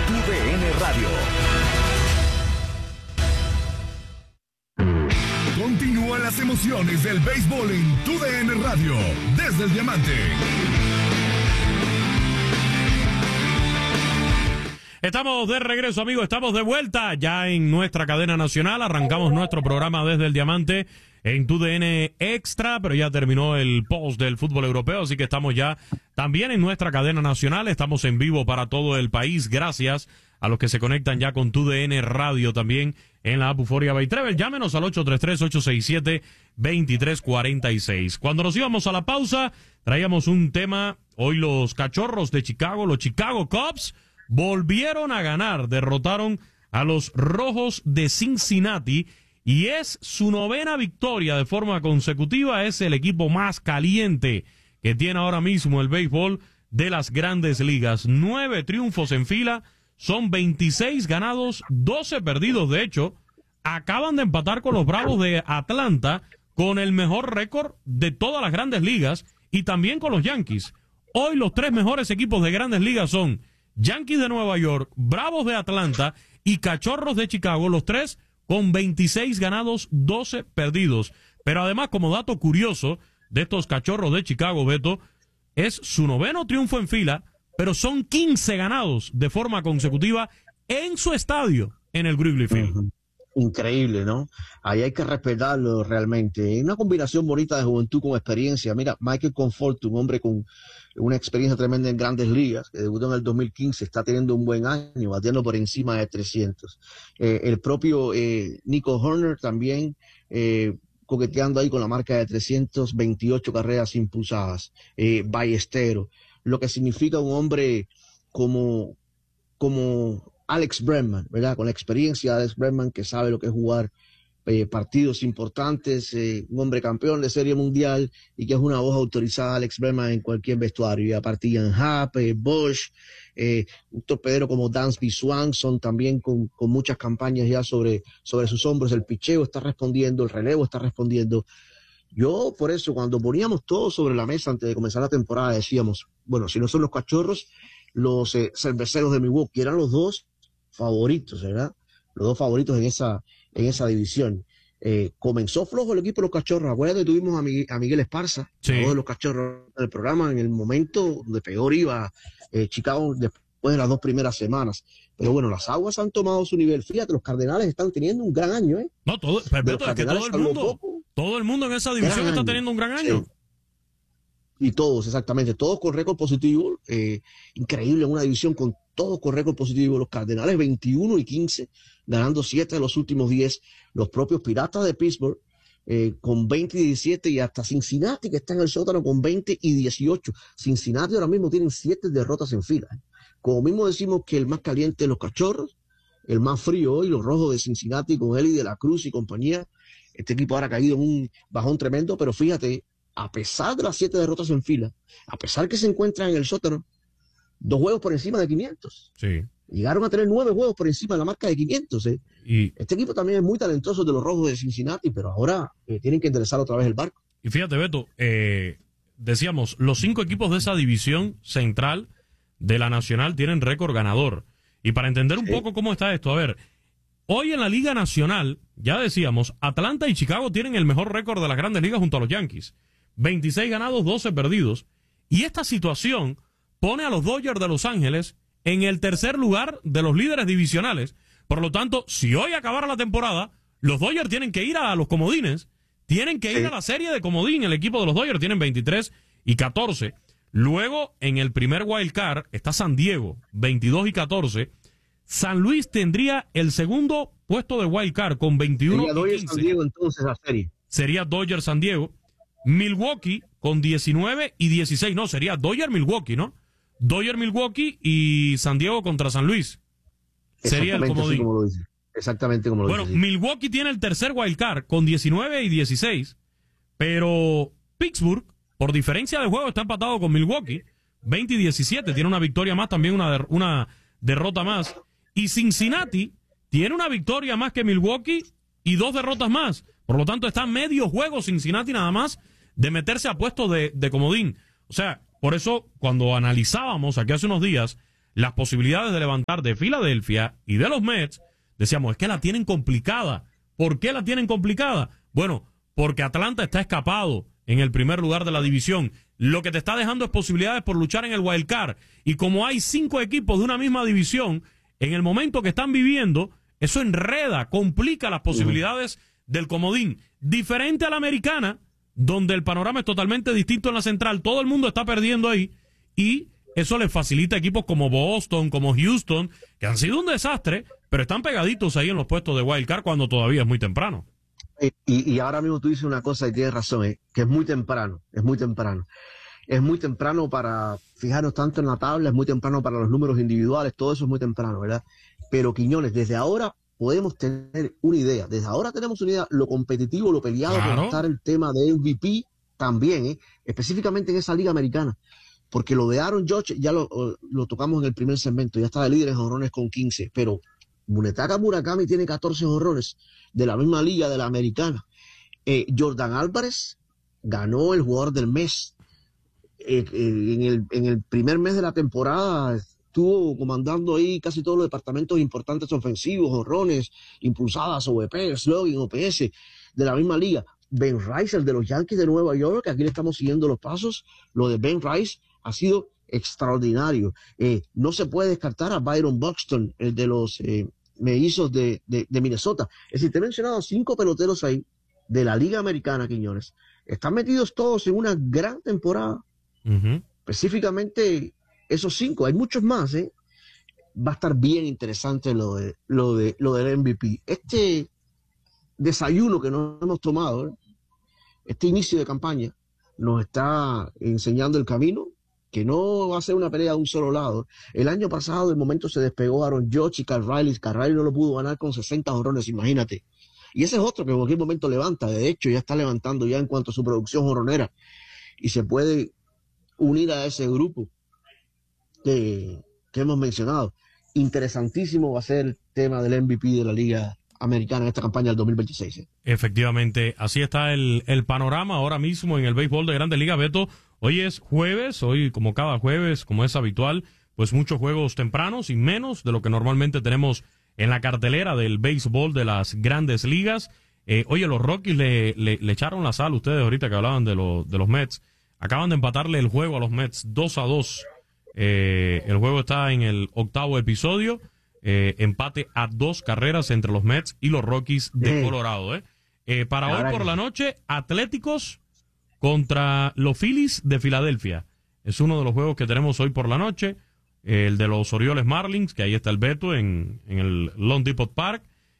TUDN Radio. Continúan las emociones del béisbol en TUDN Radio, desde el Diamante. Estamos de regreso, amigos, estamos de vuelta ya en nuestra cadena nacional. Arrancamos nuestro programa desde el Diamante en TUDN Extra, pero ya terminó el post del fútbol europeo, así que estamos ya también en nuestra cadena nacional. Estamos en vivo para todo el país, gracias a los que se conectan ya con TUDN Radio también en la app Euphoria by Travel. Llámenos al 833-867-2346. Cuando nos íbamos a la pausa, traíamos un tema. Hoy los Cachorros de Chicago, los Chicago Cubs, volvieron a ganar, derrotaron a los Rojos de Cincinnati y es su 9ª victoria de forma consecutiva. Es el equipo más caliente que tiene ahora mismo el béisbol de las Grandes Ligas. 9 triunfos en fila, son 26 ganados, 12 perdidos. De hecho, acaban de empatar con los Bravos de Atlanta con el mejor récord de todas las Grandes Ligas y también con los Yankees. Hoy los 3 mejores equipos de Grandes Ligas son Yankees de Nueva York, Bravos de Atlanta y Cachorros de Chicago, los 3 con 26 ganados, 12 perdidos. Pero además, como dato curioso de estos Cachorros de Chicago, Beto, es su 9º triunfo en fila, pero son 15 ganados de forma consecutiva en su estadio, en el Wrigley Field. Increíble, ¿no? Ahí hay que respetarlo realmente. Es una combinación bonita de juventud con experiencia. Mira, Michael Conforto, un hombre con una experiencia tremenda en Grandes Ligas, que debutó en el 2015, está teniendo un buen año, batiendo por encima de 300. El propio Nico Hoerner también coqueteando ahí con la marca de 328 carreras impulsadas. Ballesteros, lo que significa un hombre como Alex Bregman, ¿verdad? Con la experiencia de Alex Bregman, que sabe lo que es jugar partidos importantes, un hombre campeón de Serie Mundial y que es una voz autorizada, Alex Bregman, en cualquier vestuario. Y aparte Ian Happ, Bush, un torpedero como Dansby Swanson también con muchas campañas ya sobre sus hombros. El picheo está respondiendo, el relevo está respondiendo. Yo, por eso, cuando poníamos todo sobre la mesa antes de comenzar la temporada, decíamos, bueno, si no son los Cachorros, los Cerveceros de Milwaukee eran los dos favoritos, ¿verdad? Los dos favoritos en esa división. Comenzó flojo el equipo de los Cachorros. Acuérdate, tuvimos a Miguel Esparza, sí, a de los Cachorros del programa, en el momento donde peor iba Chicago después de las 2 primeras semanas. Pero bueno, las aguas han tomado su nivel. Fíjate, los Cardenales están teniendo un gran año, ¿eh? No, perfecto, es que todo el mundo en esa división está teniendo un gran año. Sí. Y todos, exactamente, todos con récord positivo, increíble en una división con todos con récord positivo. Los Cardenales 21-15, ganando 7 de los últimos 10. Los propios Piratas de Pittsburgh con 20-17 y hasta Cincinnati, que está en el sótano, con 20-18. Cincinnati ahora mismo tienen 7 derrotas en fila. Como mismo decimos que el más caliente de los Cachorros, el más frío hoy, los Rojos de Cincinnati con Eli de la Cruz y compañía. Este equipo ahora ha caído en un bajón tremendo, pero fíjate, a pesar de las 7 derrotas en fila, a pesar que se encuentran en el sótano, 2 juegos por encima de 500. Sí. Llegaron a tener 9 juegos por encima de la marca de 500. Y este equipo también es muy talentoso, de los Rojos de Cincinnati, pero ahora tienen que enderezar otra vez el barco. Y fíjate, Beto, decíamos, los 5 equipos de esa división central de la Nacional tienen récord ganador. Y para entender un poco cómo está esto, a ver, hoy en la Liga Nacional, ya decíamos, Atlanta y Chicago tienen el mejor récord de las Grandes Ligas junto a los Yankees. 26 ganados, 12 perdidos. Y esta situación pone a los Dodgers de Los Ángeles en el tercer lugar de los líderes divisionales. Por lo tanto, si hoy acabara la temporada, los Dodgers tienen que ir a los comodines, tienen que ir a la serie de comodín. El equipo de los Dodgers tienen 23-14. Luego, en el primer wild card, está San Diego, 22-14. San Luis tendría el segundo puesto de wild card con 21-15. Sería Dodgers San Diego entonces la serie. Sería Dodgers San Diego. Milwaukee con 19-16. No, sería Dodgers Milwaukee, ¿no? Dodgers Milwaukee y San Diego contra San Luis. Sería el comodín. Como lo dice. Exactamente como lo dice. Bueno, Milwaukee tiene el tercer wild card con 19-16, pero Pittsburgh, por diferencia de juego, está empatado con Milwaukee, 20-17. Tiene una victoria más, también una derrota más. Y Cincinnati tiene una victoria más que Milwaukee y 2 derrotas más. Por lo tanto, está medio juego Cincinnati nada más de meterse a puesto de comodín. O sea, por eso, cuando analizábamos aquí hace unos días las posibilidades de levantar de Filadelfia y de los Mets, decíamos, es que la tienen complicada. ¿Por qué la tienen complicada? Bueno, porque Atlanta está escapado en el primer lugar de la división. Lo que te está dejando es posibilidades por luchar en el wild card. Y como hay 5 equipos de una misma división, en el momento que están viviendo, eso enreda, complica las posibilidades del comodín. Diferente a la americana, donde el panorama es totalmente distinto en la central. Todo el mundo está perdiendo ahí y eso les facilita a equipos como Boston, como Houston, que han sido un desastre, pero están pegaditos ahí en los puestos de wild card cuando todavía es muy temprano. Y ahora mismo tú dices una cosa y tienes razón, que es muy temprano, es muy temprano. Es muy temprano para fijarnos tanto en la tabla, es muy temprano para los números individuales, todo eso es muy temprano, ¿verdad? Pero Quiñones, desde ahora podemos tener una idea, desde ahora tenemos una idea, lo competitivo, lo peleado que va a estar el tema de MVP también, específicamente en esa liga americana, porque lo de Aaron Judge ya lo tocamos en el primer segmento, ya está de líder en jonrones con 15, pero Munetaka Murakami tiene 14 jonrones de la misma liga de la americana. Jordan Álvarez ganó el jugador del mes. En el primer mes de la temporada estuvo comandando ahí casi todos los departamentos importantes ofensivos, jonrones, impulsadas, OVP, slugging, OPS, de la misma liga. Ben Rice, el de los Yankees de Nueva York, aquí le estamos siguiendo los pasos. Lo de Ben Rice ha sido extraordinario. No se puede descartar a Byron Buxton, el de los mellizos de Minnesota. Es decir, te he mencionado 5 peloteros ahí de la Liga Americana, Quiñones. Están metidos todos en una gran temporada. Específicamente esos 5. Hay muchos más. Va a estar bien interesante lo del MVP. Este desayuno que nos hemos tomado, este inicio de campaña, nos está enseñando el camino, que no va a ser una pelea de un solo lado. El año pasado, de momento, se despegó Aaron Judge y Cal Riley. Cal Riley no lo pudo ganar con 60 jonrones, imagínate. Y ese es otro que en cualquier momento levanta. De hecho, ya está levantando ya en cuanto a su producción jonronera. Y se puede unir a ese grupo que hemos mencionado. Interesantísimo va a ser el tema del MVP de la Liga Americana en esta campaña del 2026. Efectivamente, así está el panorama ahora mismo en el béisbol de Grandes Ligas. Beto, hoy es jueves, hoy como cada jueves, como es habitual, pues muchos juegos tempranos y menos de lo que normalmente tenemos en la cartelera del béisbol de las Grandes Ligas. Oye, los Rockies le echaron la sal ustedes ahorita que hablaban de los Mets. Acaban de empatarle el juego a los Mets 2-2. El juego está en el 8º episodio. Empate a 2 carreras entre los Mets y los Rockies de Colorado. Para hoy por la noche, Atléticos contra los Phillies de Filadelfia. Es uno de los juegos que tenemos hoy por la noche. El de los Orioles Marlins, que ahí está el Beto en el Long Depot Park.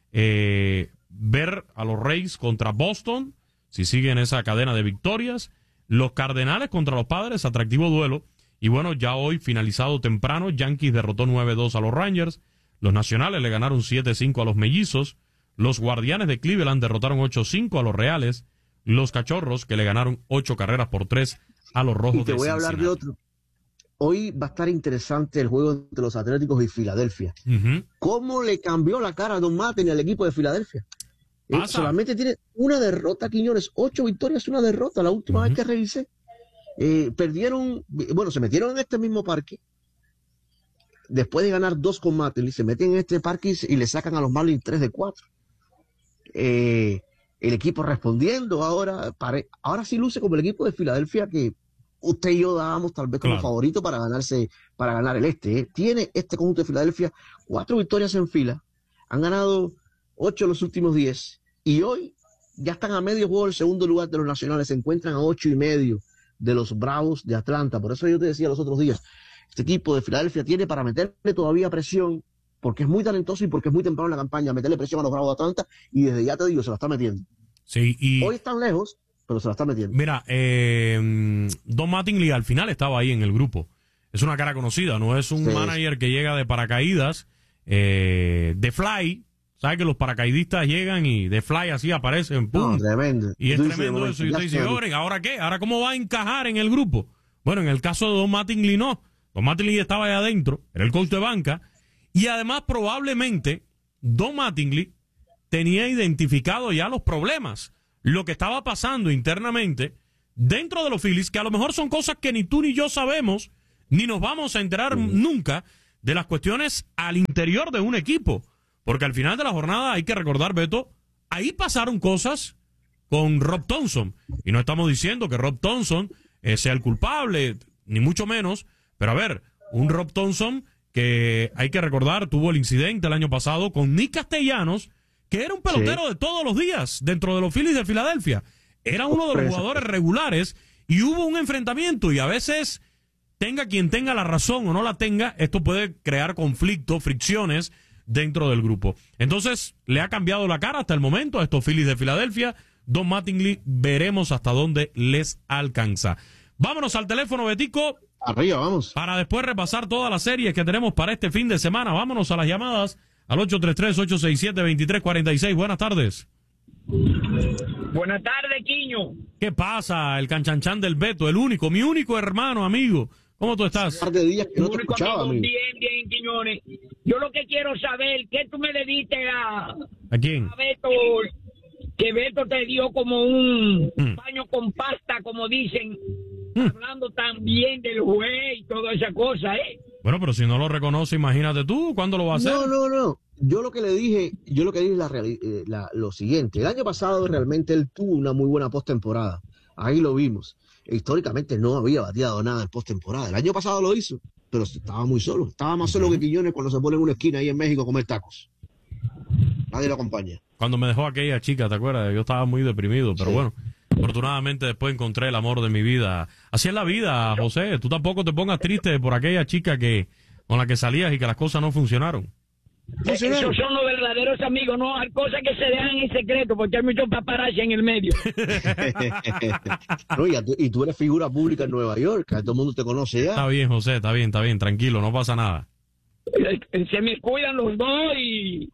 Ver a los Rays contra Boston, si siguen esa cadena de victorias. Los Cardenales contra los Padres, atractivo duelo. Y bueno, ya hoy finalizado temprano, Yankees derrotó 9-2 a los Rangers. Los Nacionales le ganaron 7-5 a los Mellizos. Los Guardianes de Cleveland derrotaron 8-5 a los Reales. Los Cachorros, que le ganaron 8-3 a los Rojos de Cincinnati. Y te voy a hablar de otro. Hoy va a estar interesante el juego entre los Atléticos y Filadelfia. ¿Cómo le cambió la cara a Don Mattingly al equipo de Filadelfia? Solamente tiene una derrota, Quiñones. 8 victorias, una derrota. La última vez que revisé. Perdieron, bueno, se metieron en este mismo parque. Después de ganar 2 con Mattingly, se meten en este parque y le sacan a los Marlins 3-4. El equipo respondiendo ahora sí luce como el equipo de Filadelfia que usted y yo dábamos tal vez como favorito para ganar el este. Tiene este conjunto de Filadelfia 4 victorias en fila, han ganado 8 en los últimos 10 y hoy ya están a medio juego del segundo lugar de los Nacionales, se encuentran a 8.5 de los Bravos de Atlanta. Por eso yo te decía los otros días, este equipo de Filadelfia tiene para meterle todavía presión, porque es muy talentoso y porque es muy temprano en la campaña, meterle presión a los Bravos de Atlanta, y desde ya te digo, se la está metiendo. Sí, y hoy están lejos, pero se la está metiendo. Mira, Don Mattingly al final estaba ahí en el grupo. Es una cara conocida, no es un manager que llega de paracaídas, de fly. ¿Sabes que los paracaidistas llegan y de fly así aparecen? ¡Pum! No, tremendo. Y es tremendo eso. Y usted dice, ¿ahora qué? ¿Ahora cómo va a encajar en el grupo? Bueno, en el caso de Don Mattingly no. Don Mattingly estaba ahí adentro, era el coach de banca. Y además probablemente Don Mattingly tenía identificado ya los problemas. Lo que estaba pasando internamente dentro de los Phillies, que a lo mejor son cosas que ni tú ni yo sabemos, ni nos vamos a enterar nunca, de las cuestiones al interior de un equipo. Porque al final de la jornada hay que recordar, Beto, ahí pasaron cosas con Rob Thompson. Y no estamos diciendo que Rob Thompson sea el culpable, ni mucho menos. Pero a ver, un Rob Thompson que hay que recordar tuvo el incidente el año pasado con Nick Castellanos, que era un pelotero de todos los días dentro de los Phillies de Filadelfia. Era uno de los jugadores regulares y hubo un enfrentamiento y a veces, tenga quien tenga la razón o no la tenga, esto puede crear conflictos, fricciones dentro del grupo. Entonces, le ha cambiado la cara hasta el momento a estos Phillies de Filadelfia. Don Mattingly, veremos hasta dónde les alcanza. Vámonos al teléfono, Betico. Arriba, vamos. Para después repasar todas las series que tenemos para este fin de semana. Vámonos a las llamadas al 833-867-2346. Buenas tardes. Buenas tardes, Quiño. ¿Qué pasa? El canchanchan del Beto, el único, mi único hermano, amigo. ¿Cómo tú estás? Un par de días que no te Único escuchaba, amigo. amigo. Bien, Quiñones. Yo lo que quiero saber, ¿qué tú me le diste ¿A quién? a Beto? Que Beto te dio como un baño con pasta, como dicen, hablando también del juez y toda esa cosa, ¿eh? Bueno, pero si no lo reconoce, imagínate tú, ¿cuándo lo va a hacer? No. Yo lo que dije es lo siguiente. El año pasado realmente él tuvo una muy buena postemporada. Ahí lo vimos. Históricamente no había bateado nada en postemporada. El año pasado lo hizo, pero estaba muy solo. Estaba más solo que Quiñones cuando se pone en una esquina ahí en México a comer tacos. Nadie lo acompaña. Cuando me dejó aquella chica, ¿te acuerdas? Yo estaba muy deprimido, pero bueno, afortunadamente después encontré el amor de mi vida. Así es la vida, José. Tú tampoco te pongas triste por aquella chica con la que salías y que las cosas no funcionaron. Esos son los verdaderos amigos, no hay cosas que se dejan en secreto porque hay muchos paparazzi en el medio. No, y tú eres figura pública en Nueva York, todo el mundo te conoce ya. Está bien, José, está bien, tranquilo, no pasa nada. Se me cuidan los dos y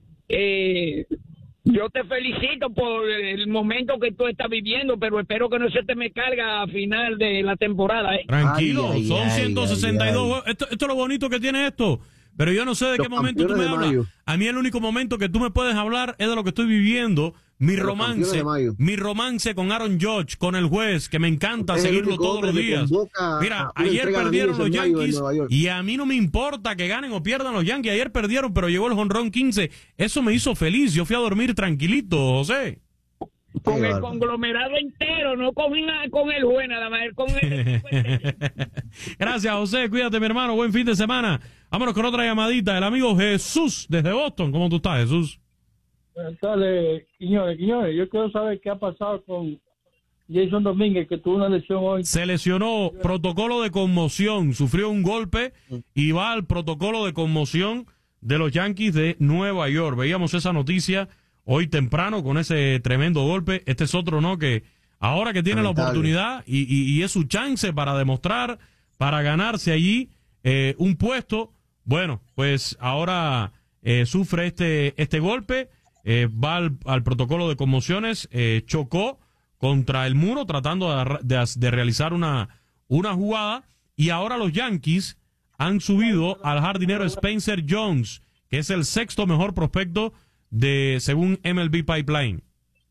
yo te felicito por el momento que tú estás viviendo, pero espero que no se te me carga a final de la temporada, ¿eh? Tranquilo, son 162 juegos. Esto es lo bonito que tiene esto. Pero yo no sé de qué momento tú me hablas. A mí el único momento que tú me puedes hablar es de lo que estoy viviendo. Mi romance con Aaron Judge, con el juez, que me encanta seguirlo todos los días. Mira, ayer perdieron los Yankees y a mí no me importa que ganen o pierdan los Yankees. Ayer perdieron, pero llegó el jonrón 15. Eso me hizo feliz. Yo fui a dormir tranquilito, José. Con el conglomerado entero, no con el juez nada más, con el Gracias, José. Cuídate, mi hermano. Buen fin de semana. Vámonos con otra llamadita. El amigo Jesús desde Boston. ¿Cómo tú estás, Jesús? Buenas tardes, Quiñones. Yo quiero saber qué ha pasado con Jason Domínguez, que tuvo una lesión hoy. Se lesionó, protocolo de conmoción, sufrió un golpe y va al protocolo de conmoción de los Yankees de Nueva York. Veíamos esa noticia hoy temprano con ese tremendo golpe. Este es otro, ¿no? Que ahora que tiene la oportunidad y es su chance para demostrar, para ganarse allí un puesto, bueno, pues ahora sufre este golpe, va al protocolo de conmociones, chocó contra el muro tratando de realizar una jugada y ahora los Yankees han subido al jardinero Spencer Jones, que es el sexto mejor prospecto según MLB Pipeline.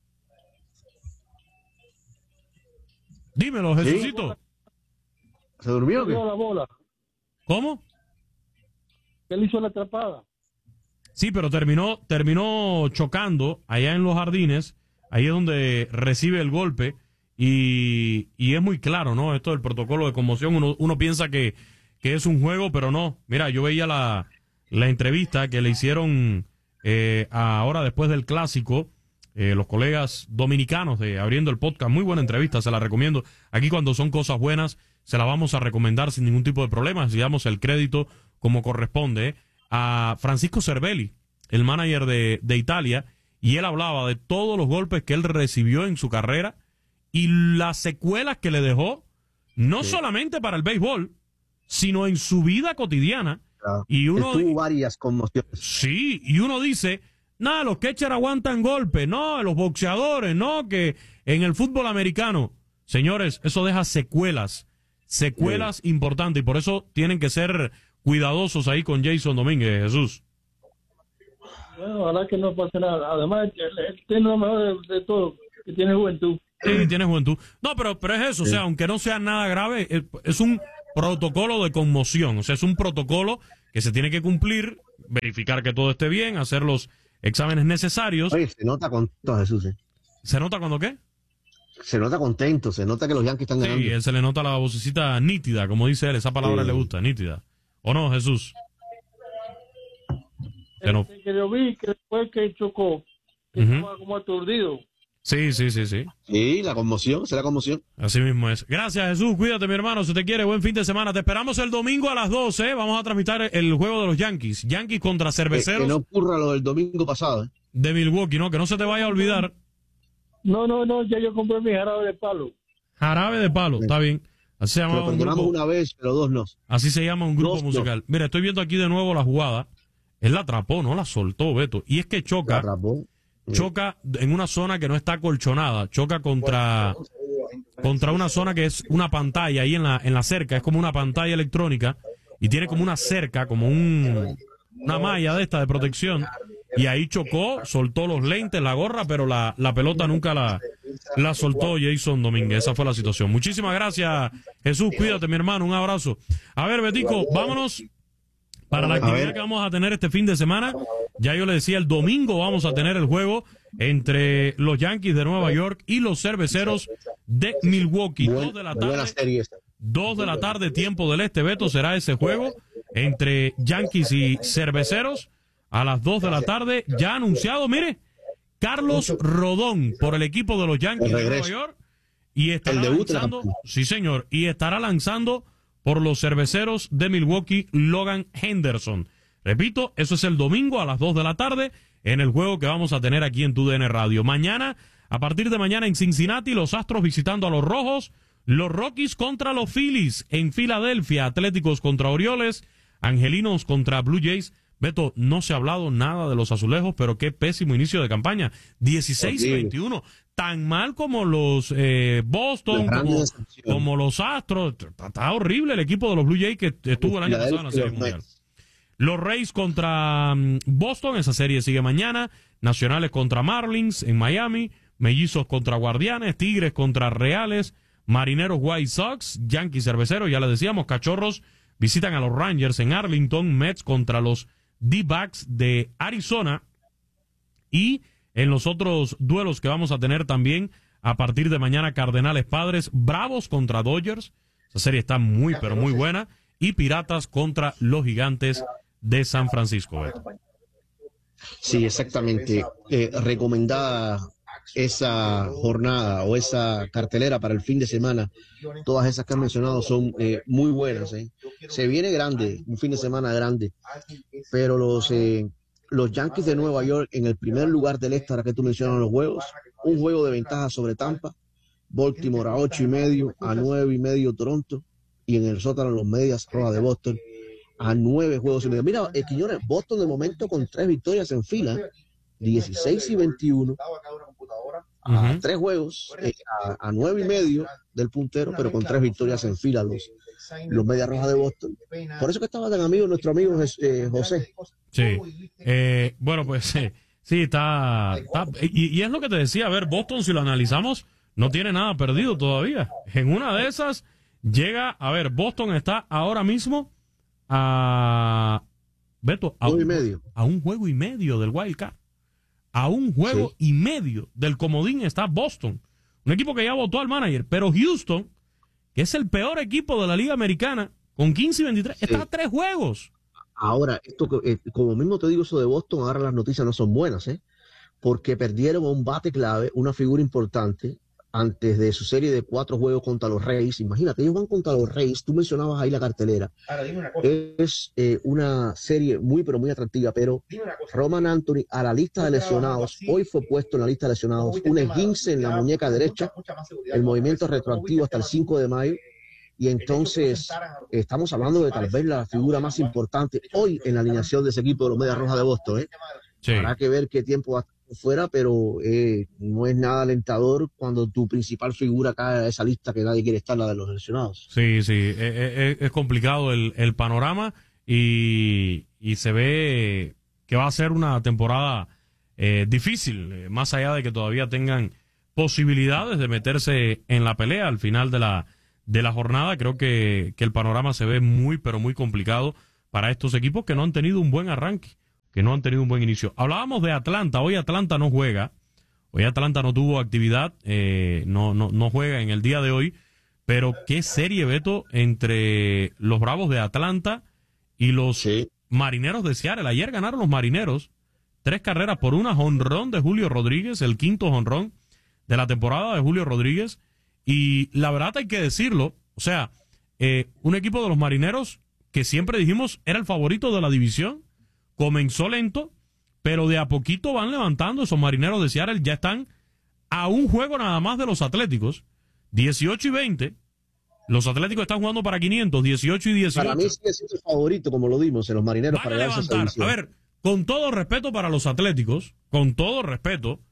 Dímelo, Jesucito. ¿Se durmió o qué? La bola. ¿Cómo? Él hizo la atrapada. Sí, pero terminó chocando allá en los jardines, ahí es donde recibe el golpe, y es muy claro, ¿no? Esto del protocolo de conmoción, uno piensa que es un juego, pero no. Mira, yo veía la entrevista que le hicieron ahora después del clásico, los colegas dominicanos de Abriendo el Podcast. Muy buena entrevista, se la recomiendo. Aquí cuando son cosas buenas, se la vamos a recomendar sin ningún tipo de problemas, y damos el crédito como corresponde a Francisco Cervelli, el manager de Italia, y él hablaba de todos los golpes que él recibió en su carrera y las secuelas que le dejó, no solamente para el béisbol, sino en su vida cotidiana. Y uno tuvo varias conmociones. Sí, y uno dice, nada, los catchers aguantan golpes, no, los boxeadores, no, que en el fútbol americano, señores, eso deja secuelas importantes, y por eso tienen que ser cuidadosos ahí con Jason Domínguez, Jesús. Bueno, ojalá que no pase nada. Además, él tiene lo mejor de todo, que tiene juventud. Sí, tiene juventud. No, pero es eso, o sea, aunque no sea nada grave, es un protocolo de conmoción, o sea, es un protocolo que se tiene que cumplir, verificar que todo esté bien, hacer los exámenes necesarios. Oye, se nota contento, Jesús. ¿Se nota cuando qué? Se nota contento, se nota que los Yankees están ganando. Sí, él se le nota la vocecita nítida, como dice él, esa palabra le gusta, nítida. ¿O no, Jesús? Que yo vi que después que chocó, que estaba como aturdido. Sí. Sí, la conmoción, será conmoción. Así mismo es. Gracias, Jesús. Cuídate, mi hermano. Si te quiere, buen fin de semana. Te esperamos el domingo a las 12. Vamos a transmitir el juego de los Yankees. Yankees contra Cerveceros. Que no ocurra lo del domingo pasado. De Milwaukee, ¿no? Que no se te vaya a olvidar. No, ya yo compré mi jarabe de palo. Jarabe de palo, está bien. Así se llama un grupo. Una vez, pero dos no. Así se llama un grupo musical. Mira, estoy viendo aquí de nuevo la jugada. Él la atrapó, no la soltó, Beto. Y es que choca en una zona que no está acolchonada. Choca contra una zona que es una pantalla ahí en la cerca. Es como una pantalla electrónica y tiene como una cerca, como una malla de esta de protección. Y ahí chocó, soltó los lentes, la gorra, pero la pelota nunca la soltó Jason Domínguez. Esa fue la situación. Muchísimas gracias, Jesús. Cuídate, mi hermano. Un abrazo. A ver, Betico, vámonos para la actividad que vamos a tener este fin de semana. Ya yo le decía, el domingo vamos a tener el juego entre los Yankees de Nueva York y los Cerveceros de Milwaukee. 2 de la tarde. 2 de la tarde, tiempo del este, Beto, será ese juego entre Yankees y Cerveceros. A las 2 de la tarde, ya anunciado, mire, Carlos Rodón por el equipo de los Yankees de Nueva York. Y estará lanzando, sí señor, y estará lanzando por los Cerveceros de Milwaukee, Logan Henderson. Repito, eso es el domingo a las 2 de la tarde en el juego que vamos a tener aquí en TUDN Radio. Mañana, a partir de mañana en Cincinnati, los Astros visitando a los Rojos, los Rockies contra los Phillies en Filadelfia, Atléticos contra Orioles, Angelinos contra Blue Jays. Beto, no se ha hablado nada de los Azulejos, pero qué pésimo inicio de campaña. 16-21. Tan mal como los Boston, como los Astros. Está horrible el equipo de los Blue Jays que estuvo el año pasado en la Serie Mundial. Los Rays contra Boston, esa serie sigue mañana. Nacionales contra Marlins en Miami. Mellizos contra Guardianes. Tigres contra Reales. Marineros White Sox. Yankees Cerveceros, ya les decíamos. Cachorros visitan a los Rangers en Arlington. Mets contra los D-backs de Arizona. Y en los otros duelos que vamos a tener también a partir de mañana, Cardenales Padres, Bravos contra Dodgers. Esa serie está muy, pero muy buena. Y Piratas contra los Gigantes de San Francisco. Sí, exactamente. Recomendada esa jornada o esa cartelera para el fin de semana. Todas esas que han mencionado son muy buenas. Se viene grande, un fin de semana grande, pero los Yankees de Nueva York en el primer lugar del este, ahora que tú mencionas los juegos, un juego de ventaja sobre Tampa, Baltimore a 8.5, a 9.5 Toronto, y en el sótano los Medias Rojas de Boston a 9 juegos y medio. Mira, Quiñones, Boston de momento con 3 victorias en fila, 16-21, a 3 juegos, a 9.5 del puntero, pero con 3 victorias en fila los Medias Rojas de Boston. Por eso que estaba tan amigo nuestro amigo José. Sí, bueno, pues sí, está y es lo que te decía, a ver, Boston, si lo analizamos, no tiene nada perdido todavía. En una de esas llega, a ver, Boston está ahora mismo a un juego y medio del Wild Card. A un juego y medio del comodín está Boston, un equipo que ya votó al manager, pero Houston, que es el peor equipo de la Liga Americana, con 15-23, está a 3 juegos. Ahora, esto como mismo te digo, eso de Boston, ahora las noticias no son buenas, porque perdieron a un bate clave, una figura importante, antes de su serie de 4 juegos contra los Rays. Imagínate, ellos van contra los Rays, tú mencionabas ahí la cartelera. Ahora, dime una cosa. Es una serie muy, pero muy atractiva, pero Roman Anthony a la lista de lesionados, hoy fue puesto en la lista de lesionados, un esguince en la muñeca derecha, el movimiento retroactivo hasta el 5 de mayo, y entonces estamos hablando de tal vez la figura más importante hoy en la alineación de ese equipo de los Medias Rojas de Boston. Sí. Habrá que ver qué tiempo va a estar fuera, pero no es nada alentador cuando tu principal figura cae a esa lista que nadie quiere estar, la de los lesionados. Sí, es complicado el panorama y se ve que va a ser una temporada difícil, más allá de que todavía tengan posibilidades de meterse en la pelea al final de la jornada. Creo que el panorama se ve muy, pero muy complicado para estos equipos que no han tenido un buen arranque, que no han tenido un buen inicio. Hablábamos de Atlanta, hoy Atlanta no juega, hoy Atlanta no tuvo actividad, no juega en el día de hoy, pero qué serie, Beto, entre los Bravos de Atlanta y los Marineros de Seattle. Ayer ganaron los Marineros 3-1, jonrón de Julio Rodríguez, el quinto jonrón de la temporada de Julio Rodríguez, y la verdad hay que decirlo, o sea, un equipo de los Marineros que siempre dijimos era el favorito de la división, comenzó lento, pero de a poquito van levantando. Esos Marineros de Seattle ya están a un juego nada más de los Atléticos, 18-20. Los Atléticos están jugando para 500, 18-18. Para mí sigue siendo el favorito, como lo dimos en los Marineros. Van para a levantar. A ver, con todo respeto para los Atléticos, con todo respeto,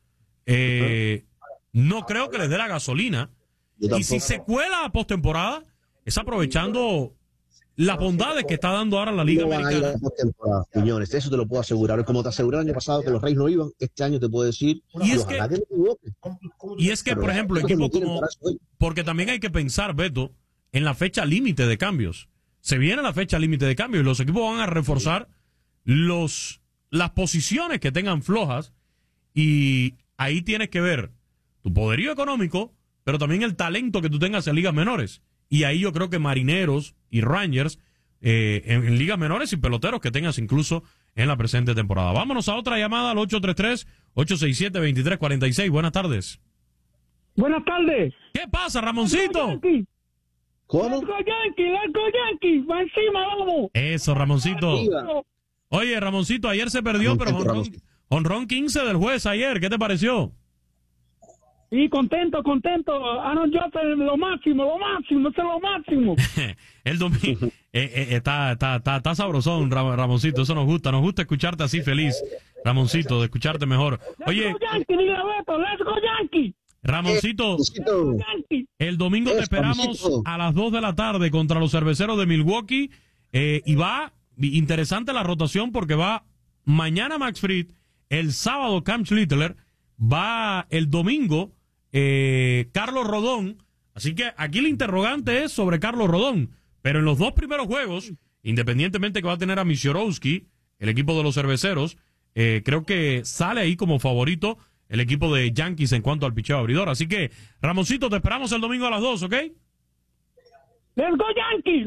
no creo que les dé la gasolina. Y si se cuela a postemporada, es aprovechando las bondades que está dando ahora la Liga Americana. Señores, eso te lo puedo asegurar. Como te aseguré el año pasado que los Reyes no iban, este año te puedo decir. Y es que, por ejemplo, equipos como. Porque también hay que pensar, Beto, en la fecha límite de cambios. Se viene la fecha límite de cambios y los equipos van a reforzar las posiciones que tengan flojas. Y ahí tienes que ver tu poderío económico, pero también el talento que tú tengas en ligas menores. Y ahí yo creo que Marineros y Rangers en ligas menores y peloteros que tengas incluso en la presente temporada. Vámonos a otra llamada al 833-867-2346. Buenas tardes. Buenas tardes. ¿Qué pasa, Ramoncito? ¿Cómo? Let's go Yankees, va encima, vamos. Eso, Ramoncito. Oye, Ramoncito, ayer se perdió, pero honrón 15 del juez ayer. ¿Qué te pareció? Sí, contento. Lo máximo. El domingo está sabrosón, Ramoncito. Eso nos gusta escucharte así feliz, Ramoncito, de escucharte mejor. Oye, Let's go Yankees. Ramoncito, el domingo te esperamos a las 2 de la tarde contra los Cerveceros de Milwaukee, y va interesante la rotación porque va mañana Max Fried, el sábado Cam Schlittler, va el domingo Carlos Rodón. Así que aquí el interrogante es sobre Carlos Rodón, pero en los dos primeros juegos, independientemente que va a tener a Misiorowski, el equipo de los Cerveceros, creo que sale ahí como favorito el equipo de Yankees en cuanto al picheo abridor. Así que, Ramoncito, te esperamos el domingo a las 2, ¿ok? ¡Let's go Yankees!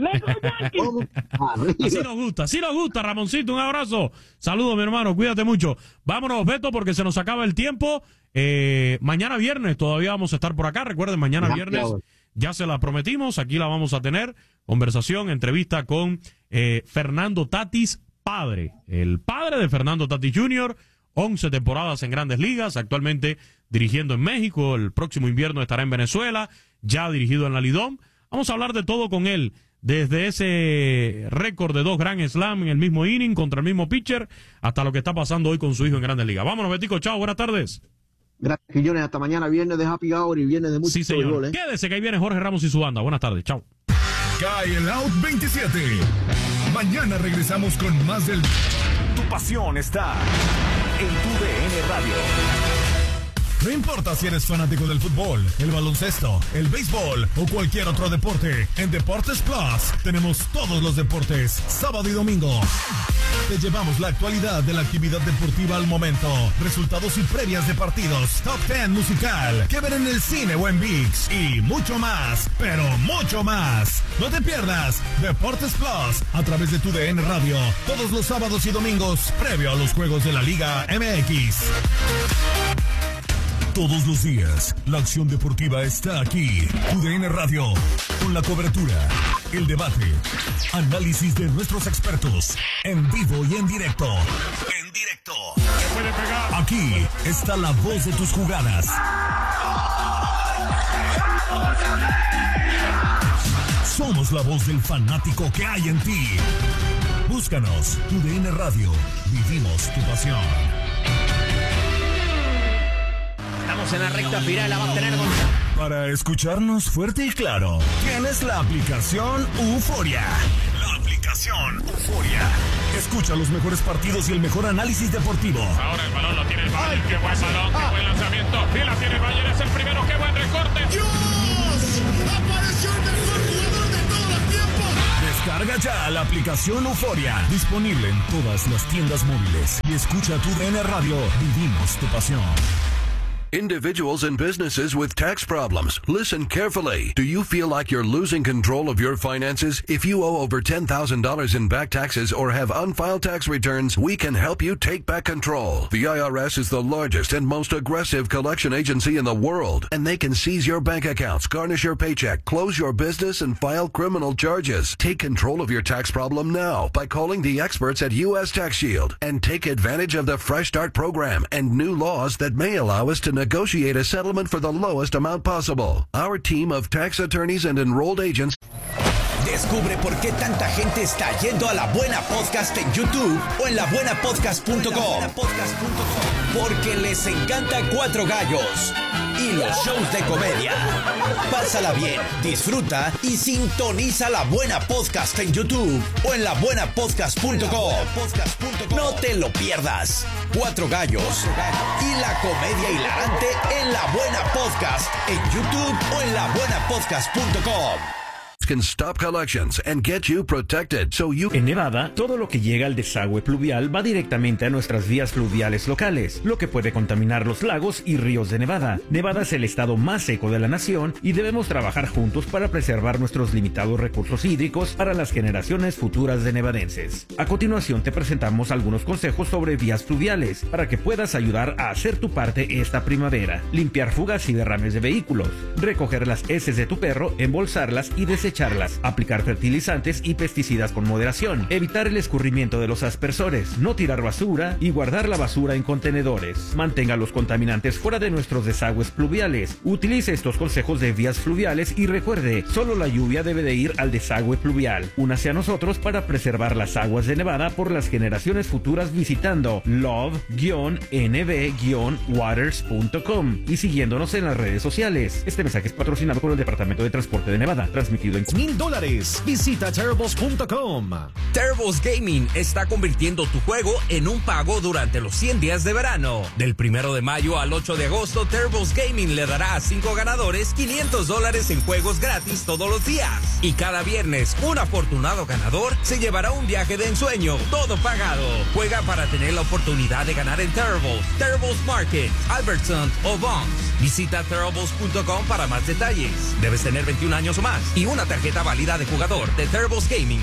Así nos gusta, Ramoncito. Un abrazo. Saludos, mi hermano. Cuídate mucho. Vámonos, Beto, porque se nos acaba el tiempo. Mañana viernes todavía vamos a estar por acá. Recuerden, mañana viernes ya se la prometimos. Aquí la vamos a tener. Conversación, entrevista con Fernando Tatis, padre. El padre de Fernando Tatis Jr., 11 temporadas en Grandes Ligas, actualmente dirigiendo en México, el próximo invierno estará en Venezuela, ya dirigido en la Lidom. Vamos a hablar de todo con él, desde ese récord de 2 Grand Slam en el mismo inning contra el mismo pitcher, hasta lo que está pasando hoy con su hijo en Grandes Ligas. Vámonos, Betico, chao, buenas tardes. Gracias, Quiñones, hasta mañana, viernes de Happy Hour y viernes de mucho sí, señor. Gol, Quédese que ahí viene Jorge Ramos y su banda. Buenas tardes, chao. Cae el Out 27. Mañana regresamos con más del... Tu pasión está en tu DN Radio. No importa si eres fanático del fútbol, el baloncesto, el béisbol o cualquier otro deporte, en Deportes Plus tenemos todos los deportes, sábado y domingo. Te llevamos la actualidad de la actividad deportiva al momento, resultados y previas de partidos, top 10 musical, que ver en el cine o en ViX y mucho más, pero mucho más. No te pierdas Deportes Plus a través de tu DN Radio, todos los sábados y domingos, previo a los juegos de la Liga MX. Todos los días, la acción deportiva está aquí. UDN Radio, con la cobertura, el debate, análisis de nuestros expertos, en vivo y en directo. En directo. Aquí está la voz de tus jugadas. Somos la voz del fanático que hay en ti. Búscanos, UDN Radio. Vivimos tu pasión. Estamos en la recta final, la va a tener Para escucharnos fuerte y claro, tienes la aplicación Euforia. La aplicación Euforia. Escucha los mejores partidos y el mejor análisis deportivo. Ahora el balón lo tiene el Bayern. Qué buen balón, qué buen lanzamiento. Y la tiene el Bayern, es el primero. Qué buen recorte. ¡Dios! ¡Apareció el mejor jugador de todos los tiempos! Descarga ya la aplicación Euforia, disponible en todas las tiendas móviles. Y escucha tu DN Radio. Vivimos tu pasión. Individuals and businesses with tax problems, listen carefully. Do you feel like you're losing control of your finances? If you owe over $10,000 in back taxes or have unfiled tax returns, we can help you take back control. The IRS is the largest and most aggressive collection agency in the world, and they can seize your bank accounts, garnish your paycheck, close your business, and file criminal charges. Take control of your tax problem now by calling the experts at U.S. Tax Shield and take advantage of the Fresh Start program and new laws that may allow us to negotiate a settlement for the lowest amount possible. Our team of tax attorneys and enrolled agents. Descubre por qué tanta gente está yendo a La Buena Podcast en YouTube o en labuenapodcast.com. Porque les encanta Cuatro Gallos y los shows de comedia. Pásala bien, disfruta y sintoniza La Buena Podcast en YouTube o en labuenapodcast.com. No te lo pierdas. Cuatro Gallos y la comedia hilarante en La Buena Podcast en YouTube o en labuenapodcast.com. Can stop collections and get you protected so you... En Nevada, todo lo que llega al desagüe pluvial va directamente a nuestras vías fluviales locales, lo que puede contaminar los lagos y ríos de Nevada. Nevada es el estado más seco de la nación y debemos trabajar juntos para preservar nuestros limitados recursos hídricos para las generaciones futuras de nevadenses. A continuación te presentamos algunos consejos sobre vías fluviales para que puedas ayudar a hacer tu parte esta primavera. Limpiar fugas y derrames de vehículos, recoger las heces de tu perro, embolsarlas y desecharlas, aplicar fertilizantes y pesticidas con moderación, evitar el escurrimiento de los aspersores, no tirar basura y guardar la basura en contenedores. Mantenga los contaminantes fuera de nuestros desagües pluviales. Utilice estos consejos de vías fluviales y recuerde, solo la lluvia debe de ir al desagüe pluvial. Únase a nosotros para preservar las aguas de Nevada por las generaciones futuras visitando love-nv-waters.com y siguiéndonos en las redes sociales. Este mensaje es patrocinado por el Departamento de Transporte de Nevada, transmitido en $1,000. Visita Terribles.com. Terribles Gaming está convirtiendo tu juego en un pago durante los 100 días de verano. Del 1 de mayo al 8 de agosto, Terribles Gaming le dará a 5 ganadores $500 en juegos gratis todos los días. Y cada viernes, un afortunado ganador se llevará un viaje de ensueño, todo pagado. Juega para tener la oportunidad de ganar en Terribles Market, Albertson o Vons. Visita Terribles.com para más detalles. Debes tener 21 años o más y una tarjeta válida de jugador de Terribles Gaming.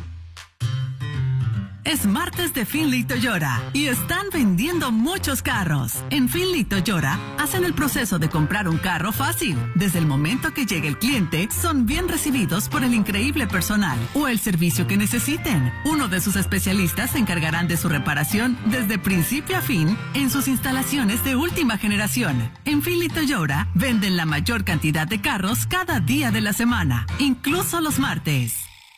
Es martes de Finley Toyota y están vendiendo muchos carros. En Finley Toyota hacen el proceso de comprar un carro fácil. Desde el momento que llegue el cliente, son bien recibidos por el increíble personal o el servicio que necesiten. Uno de sus especialistas se encargarán de su reparación desde principio a fin en sus instalaciones de última generación. En Finley Toyota venden la mayor cantidad de carros cada día de la semana, incluso los martes.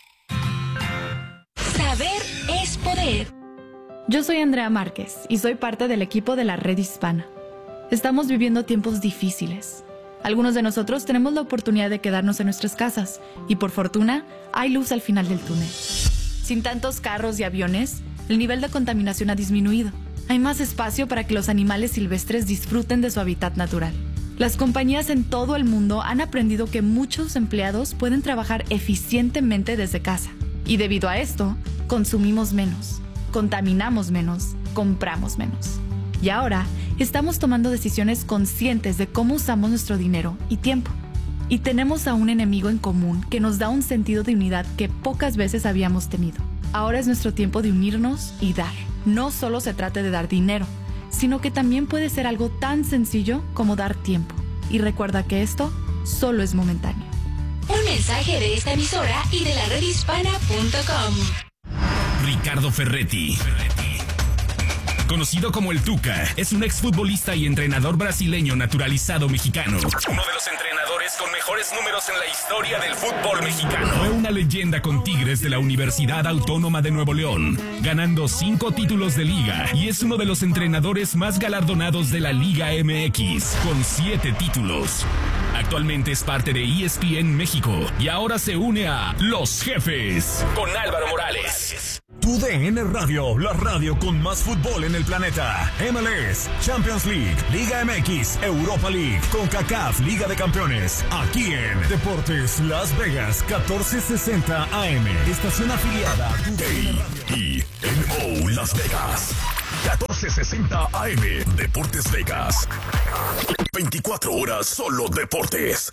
Saber es poder. Yo soy Andrea Márquez y soy parte del equipo de la Red Hispana. Estamos viviendo tiempos difíciles. Algunos de nosotros tenemos la oportunidad de quedarnos en nuestras casas y por fortuna hay luz al final del túnel. Sin tantos carros y aviones, el nivel de contaminación ha disminuido. Hay más espacio para que los animales silvestres disfruten de su hábitat natural. Las compañías en todo el mundo han aprendido que muchos empleados pueden trabajar eficientemente desde casa. Y debido a esto, consumimos menos, contaminamos menos, compramos menos. Y ahora, estamos tomando decisiones conscientes de cómo usamos nuestro dinero y tiempo. Y tenemos a un enemigo en común que nos da un sentido de unidad que pocas veces habíamos tenido. Ahora es nuestro tiempo de unirnos y dar. No solo se trata de dar dinero, sino que también puede ser algo tan sencillo como dar tiempo. Y recuerda que esto solo es momentáneo. Un mensaje de esta emisora y de la redhispana.com. Ricardo Ferretti, conocido como el Tuca, es un exfutbolista y entrenador brasileño naturalizado mexicano. Uno de los entrenadores con mejores números en la historia del fútbol mexicano. Fue una leyenda con Tigres de la Universidad Autónoma de Nuevo León, ganando 5 títulos de liga, y es uno de los entrenadores más galardonados de la Liga MX, con 7 títulos. Actualmente es parte de ESPN México y ahora se une a Los Jefes con Álvaro Morales. TUDN Radio, la radio con más fútbol en el planeta. MLS, Champions League, Liga MX, Europa League, CONCACAF, Liga de Campeones. Aquí en Deportes Las Vegas, 1460 AM. Estación afiliada a TUDN Radio. Las Vegas. 1460 AM. Deportes Vegas. 24 horas solo deportes.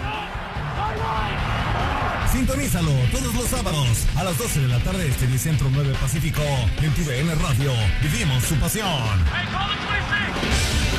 Sintonízalo todos los sábados a las 12 de la tarde este y Centro 9 Pacífico en TUDN Radio. Vivimos su pasión.